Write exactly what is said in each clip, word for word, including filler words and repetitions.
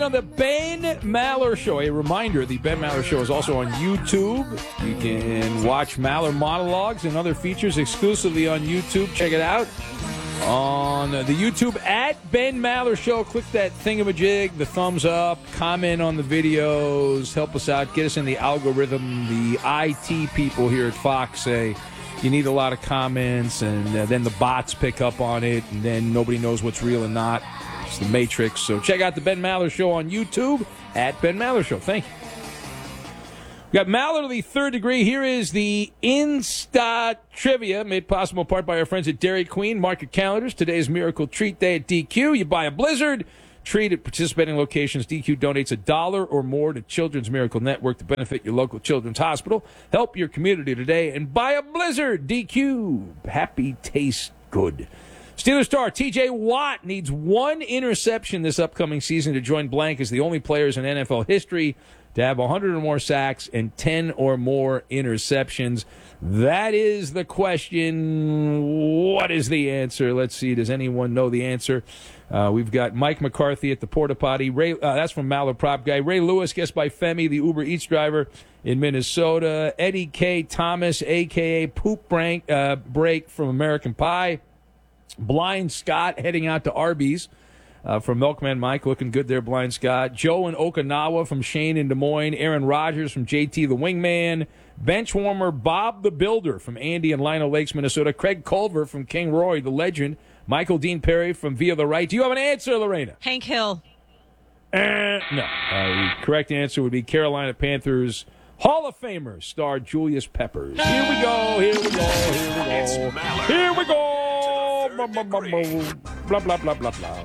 in on the Ben Maller Show. A reminder, the Ben Maller Show is also on YouTube. You can watch Maller monologues and other features exclusively on YouTube. Check it out. On the YouTube at Ben Maller Show, click that thingamajig, the thumbs up, comment on the videos, help us out, get us in the algorithm. The I T people here at Fox say you need a lot of comments, and uh, then the bots pick up on it, and then nobody knows what's real and not. It's the Matrix. So check out the Ben Maller Show on YouTube at Ben Maller Show. Thank you. We got Maller to the third degree. Here is the Insta Trivia, made possible in part by our friends at Dairy Queen. Mark your calendars. Today's Miracle Treat Day at D Q. You buy a Blizzard treat at participating locations. D Q donates a dollar or more to Children's Miracle Network to benefit your local children's hospital. Help your community today and buy a Blizzard. D Q. Happy taste good. Steelers star T J Watt needs one interception this upcoming season to join blank as the only players in N F L history to have one hundred or more sacks and ten or more interceptions. That is the question. What is the answer? Let's see. Does anyone know the answer? Uh, we've got Mike McCarthy at the Porta Potty. Ray, uh, that's from Maller Prop Guy. Ray Lewis, guessed by Femi, the Uber Eats driver in Minnesota. Eddie K. Thomas, a k a. Poop Break, uh, Break from American Pie. Blind Scott heading out to Arby's uh, from Milkman Mike. Looking good there, Blind Scott. Joe in Okinawa from Shane in Des Moines. Aaron Rodgers from J T the Wingman. Benchwarmer Bob the Builder from Andy in Lino Lakes, Minnesota. Craig Culver from King Roy, the legend. Michael Dean Perry from Via the Right. Do you have an answer, Lorena? Hank Hill. Uh, no. Uh, the correct answer would be Carolina Panthers Hall of Famer star Julius Peppers. Here we go, here we go, here we go. Here we go. Blah, blah, blah, blah, blah, blah, blah, blah.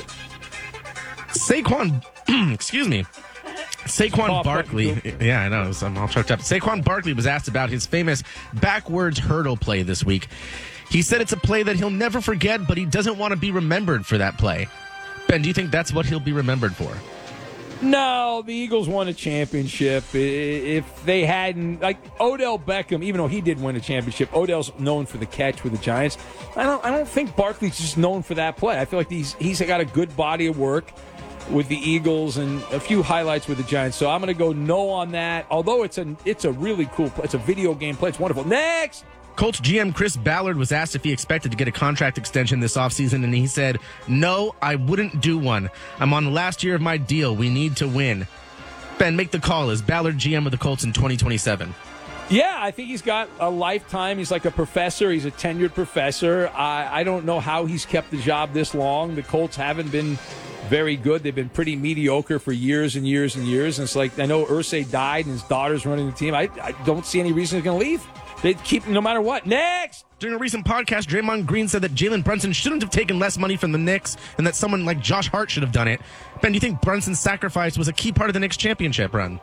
Saquon, excuse me. Saquon Barkley, yeah, I know, I'm all choked up. Saquon Barkley was asked about his famous backwards hurdle play this week. He said it's a play that he'll never forget, but he doesn't want to be remembered for that play. Ben, do you think that's what he'll be remembered for? No, the Eagles won a championship. If they hadn't, like Odell Beckham, even though he did win a championship, Odell's known for the catch with the Giants. I don't, I don't think Barkley's just known for that play. I feel like he's he's got a good body of work with the Eagles and a few highlights with the Giants. So I'm going to go no on that. Although it's a it's a really cool play. It's a video game play. It's wonderful. Next. Colts G M Chris Ballard was asked if he expected to get a contract extension this offseason, and he said, no, I wouldn't do one. I'm on the last year of my deal. We need to win. Ben, make the call. Is Ballard G M of the Colts in twenty twenty-seven? Yeah, I think he's got a lifetime. He's like a professor. He's a tenured professor. I, I don't know how he's kept the job this long. The Colts haven't been very good. They've been pretty mediocre for years and years and years. And it's like, I know Irsay died and his daughter's running the team. I, I don't see any reason he's going to leave. They keep him no matter what. Next! During a recent podcast, Draymond Green said that Jalen Brunson shouldn't have taken less money from the Knicks and that someone like Josh Hart should have done it. Ben, do you think Brunson's sacrifice was a key part of the Knicks championship run?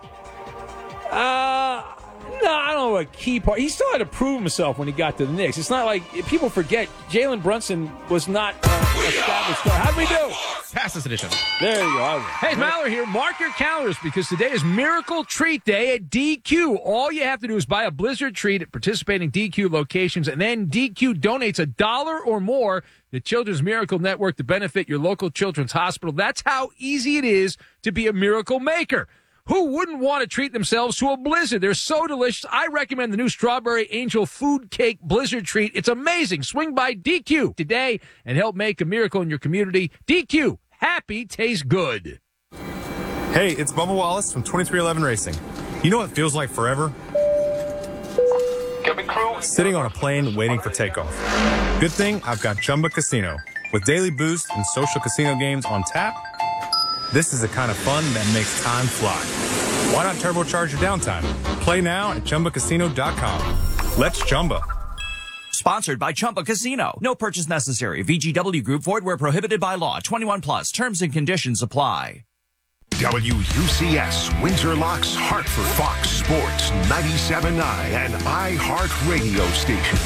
Uh, no, I don't know a key part. He still had to prove himself when he got to the Knicks. It's not like, people forget, Jalen Brunson was not uh, established star. How'd we do? Pass this edition. There you go. Hey, it's Maller here. Mark your calendars because today is Miracle Treat Day at D Q. All you have to do is buy a Blizzard treat at participating D Q locations, and then D Q donates a dollar or more to Children's Miracle Network to benefit your local children's hospital. That's how easy it is to be a miracle maker. Who wouldn't want to treat themselves to a Blizzard? They're so delicious. I recommend the new Strawberry Angel Food Cake Blizzard treat. It's amazing. Swing by D Q today and help make a miracle in your community. D Q, happy tastes good. Hey, it's Bubba Wallace from twenty-three eleven Racing. You know what feels like forever? Sitting on a plane waiting for takeoff. Good thing I've got Chumba Casino. With daily boost and social casino games on tap, this is the kind of fun that makes time fly. Why not turbocharge your downtime? Play now at Chumba Casino dot com. Let's Chumba. Sponsored by Chumba Casino. No purchase necessary. V G W Group. Void where prohibited by law. twenty-one plus. Terms and conditions apply. W U C S, Windsor Locks, Hartford, Fox Sports, ninety-seven point nine, and iHeart Radio Station.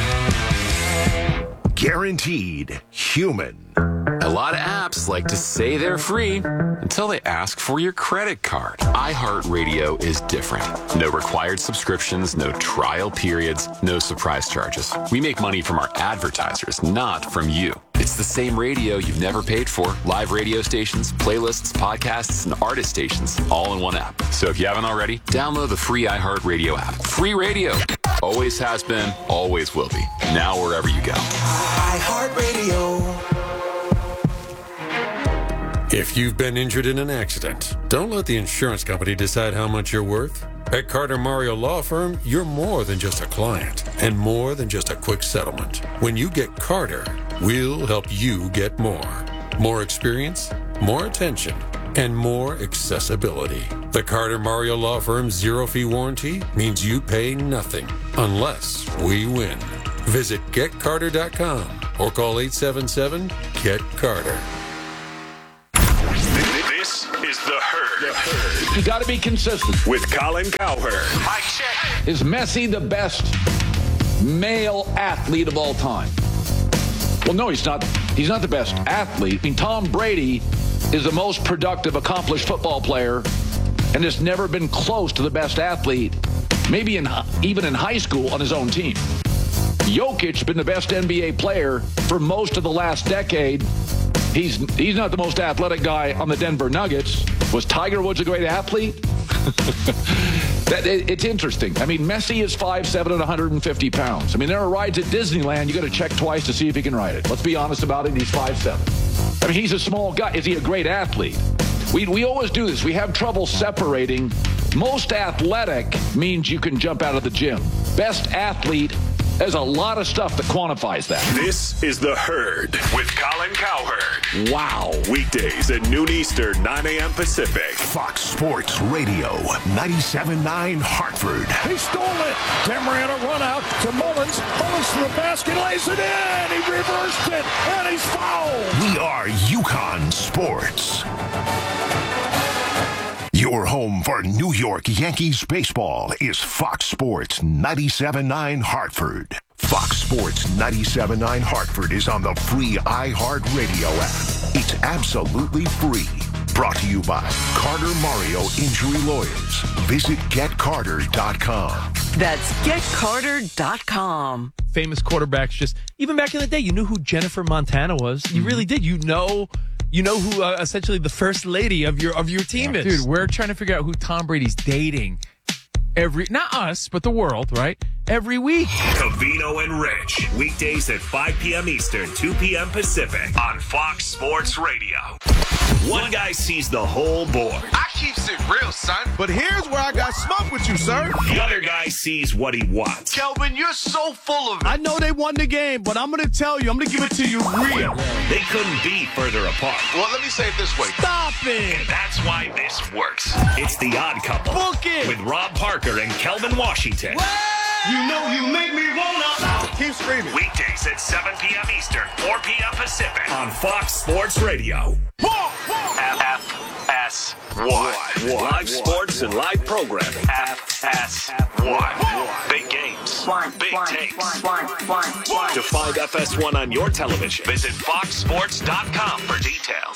Guaranteed human. A lot of apps like to say they're free until they ask for your credit card. iHeartRadio is different. No required subscriptions, no trial periods, no surprise charges. We make money from our advertisers, not from you. It's the same radio you've never paid for. Live radio stations, playlists, podcasts, and artist stations all in one app. So if you haven't already, download the free iHeartRadio app. Free radio. Always has been, always will be. Now wherever you go. iHeartRadio. If you've been injured in an accident, don't let the insurance company decide how much you're worth. At Carter Mario Law Firm, you're more than just a client and more than just a quick settlement. When you get Carter, we'll help you get more. More experience, more attention, and more accessibility. The Carter Mario Law Firm's zero-fee warranty means you pay nothing unless we win. Visit get carter dot com or call eight seven seven, G E T Carter. This is The Herd. The Herd. You got to be consistent. With Colin Cowherd. Mike check. Is Messi the best male athlete of all time? Well, no, he's not. He's not the best athlete. I mean, Tom Brady is the most productive, accomplished football player and has never been close to the best athlete, maybe in even in high school on his own team. Jokic been the best N B A player for most of the last decade. He's he's not the most athletic guy on the Denver Nuggets. Was Tiger Woods a great athlete? that it, It's interesting. I mean, Messi is five seven and one hundred fifty pounds. I mean, there are rides at Disneyland you got to check twice to see if he can ride it. Let's be honest about it. He's five seven. I mean, he's a small guy. Is he a great athlete? We we always do this. We have trouble separating. Most athletic means you can jump out of the gym. Best athlete, there's a lot of stuff that quantifies that. This is The Herd with Colin Cowherd. Wow. Weekdays at noon Eastern, nine a.m. Pacific. Fox Sports Radio, ninety-seven point nine Hartford. He stole it. Tim ran a run out to Mullins. Mullins to the basket, lays it in. He reversed it, and he's fouled. We are UConn Sports. Your home for New York Yankees baseball is Fox Sports ninety-seven point nine Hartford. Fox Sports ninety-seven point nine Hartford is on the free iHeartRadio app. It's absolutely free. Brought to you by Carter Mario Injury Lawyers. Visit get carter dot com. That's get carter dot com. Famous quarterbacks, just even back in the day, you knew who Jennifer Montana was. You really did. You know... You know who uh, essentially the first lady of your of your team is. Dude, we're trying to figure out who Tom Brady's dating. Every, not us, but the world, right? Every week. Covino and Rich. Weekdays at five p.m. Eastern, two p.m. Pacific on Fox Sports Radio. One guy sees the whole board. I keeps it real, son. But here's where I got smoke with you, sir. The other guy sees what he wants. Kelvin, you're so full of it. I know they won the game, but I'm going to tell you, I'm going to give it to you real. They couldn't be further apart. Well, let me say it this way. Stop it. And that's why this works. It's The Odd Couple. Book it. With Rob Parker and Kelvin Washington. What? You know you make me wanna. Keep screaming. Weekdays at seven p.m. Eastern, four p.m. Pacific on Fox Sports Radio. F S one. Live sports and live programming. F S one. Big games. Big takes. To find F S one on your television, visit fox sports dot com for details.